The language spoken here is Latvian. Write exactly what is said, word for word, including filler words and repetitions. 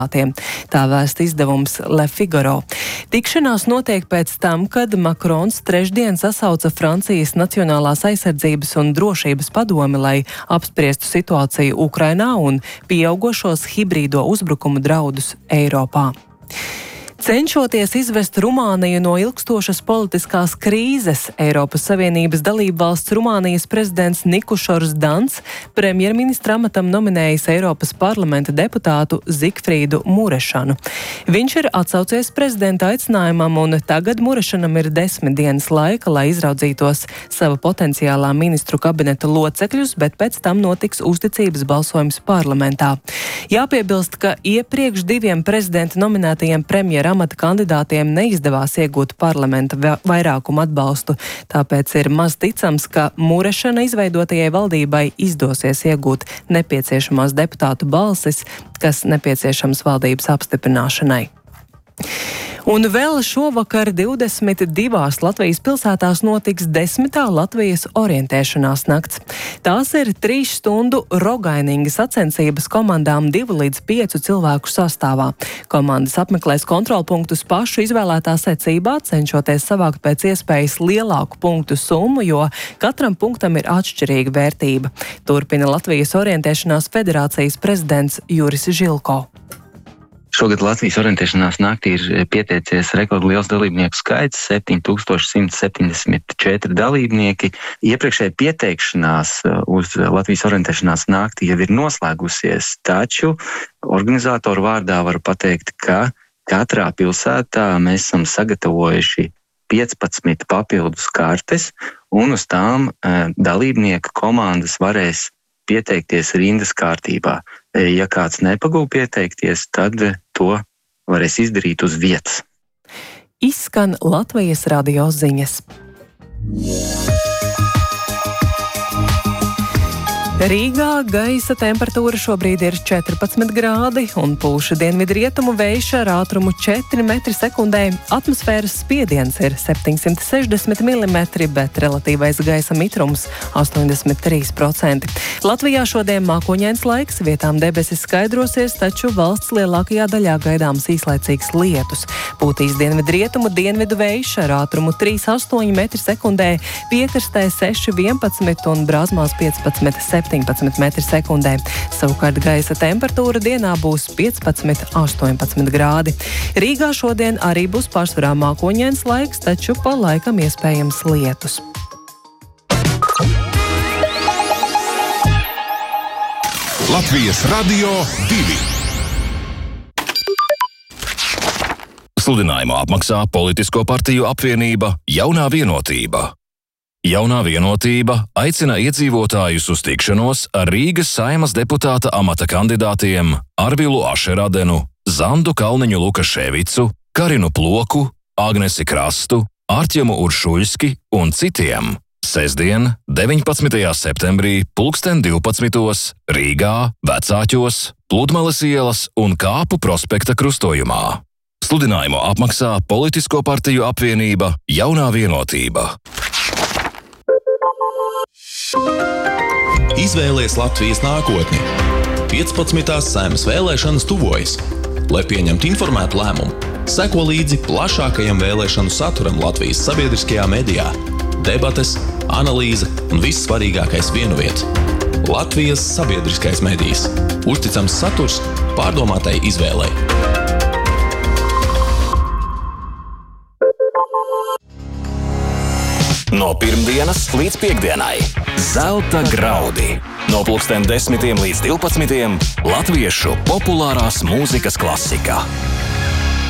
Tā vēsta izdevums Le Figaro. Tikšanās notiek pēc tam, kad Makrons trešdien sasauca Francijas Nacionālās aizsardzības un drošības padomi, lai apspriestu situāciju Ukrainā un pieaugošos hibrīdo uzbrukumu draudus Eiropā. Cenšoties izvest Rumāniju no ilgstošas politiskās krīzes, Eiropas Savienības dalībvalsts Rumānijas prezidents Nikušors Dans premjerministra amatam nominējis Eiropas parlamenta deputātu Zigfrīdu Murešanu. Viņš ir atsaucies prezidenta aicinājumam, un tagad Murešanam ir desmit dienas laika, lai izraudzītos sava potenciālā ministru kabineta locekļus, bet pēc tam notiks uzticības balsojums parlamentā. Jāpiebilst, ka iepriekš diviem prezidenta nominētajiem premjera amata kandidātiem neizdevās iegūt parlamenta vairākumu atbalstu, tāpēc ir maz ticams, ka Murešana izveidotajai valdībai izdosies iegūt nepieciešamās deputātu balsis, kas nepieciešams valdības apstiprināšanai. Un vēl šovakar divdesmit divās Latvijas pilsētās notiks desmitā Latvijas orientēšanās nakts. Tās ir trīs stundu rogainīga sacensības komandām divu līdz piecu cilvēku sastāvā. Komandas apmeklēs kontrolpunktus pašu izvēlētā secībā, cenšoties savākt pēc iespējas lielāku punktu summu, jo katram punktam ir atšķirīga vērtība. Turpina Latvijas orientēšanās federācijas prezidents Juris Žilko. Šogad Latvijas orientēšanās naktī ir pieteicies rekordliels dalībnieku skaits - septiņi tūkstoši simts septiņdesmit četri dalībnieki. Iepriekšēja pieteikšanās uz Latvijas orientēšanās naktī jau ir noslēgusies, taču organizātoru vārdā varu pateikt, ka katrā pilsētā mēs esam sagatavojuši piecpadsmit papildus kartes, un uz tām dalībnieku komandas varēs pieteikties rindas kārtībā. Ja kāds nepagūv pieteikties, tad to varēs izdarīt uz vietas. Izskan Latvijas radio ziņas. Rīgā gaisa temperatūra šobrīd ir četrpadsmit grādi un pūš dienvidu rietumu vējš ar ātrumu četri metri sekundē. Atmosfēras spiediens ir septiņsimt sešdesmit milimetri, bet relatīvais gaisa mitrums astoņdesmit trīs procenti. Latvijā šodien mākoņains laiks, vietām debesis skaidrosies, taču valsts lielākajā daļā gaidāms īslaicīgs lietus. Pūtīs dienvidu rietumu dienvidu vējš ar ātrumu trīs komats astoņi metri sekundē, piekrastē seši vienpadsmit un brāzmās piecpadsmit septiņpadsmit metri sekundē. Savukārt gaisa temperatūra dienā būs piecpadsmit astoņpadsmit grādi. Rīgā šodien arī būs pārsvarā mākoņains laiks, taču pa laikam iespējams lietus. Latvijas radio divi. Sludinājumu apmaksā Politisko partiju apvienība Jaunā vienotība. Jaunā vienotība aicina iedzīvotājus uz tikšanos ar Rīgas Saeimas deputāta amata kandidātiem Arvilu Ašeradenu, Zandu Kalniņu Lukaševicu, Karinu Ploku, Agnesi Krastu, Artjemu Uršuļski un citiem. Sestdien, deviņpadsmitajā septembrī, pulksten divpadsmitos Rīgā, Vecāķos, Pludmales ielas un Kāpu prospekta krustojumā. Sludinājumu apmaksā Politisko partiju apvienība Jaunā vienotība. Izvēlies Latvijas nākotni. piecpadsmitās Saeimas vēlēšanas tuvojas. Lai pieņemtu informētu lēmumu, seko līdzi plašākajam vēlēšanu saturam Latvijas sabiedriskajā medijā. Debates, analīze un viss svarīgākais vienuviet. Latvijas sabiedriskais medijs. Uzticams saturs pārdomātai izvēlei. No pirmdienas līdz piekdienai Zelta graudi. No pulksten desmitiem līdz divpadsmitiem latviešu populārās mūzikas klasika.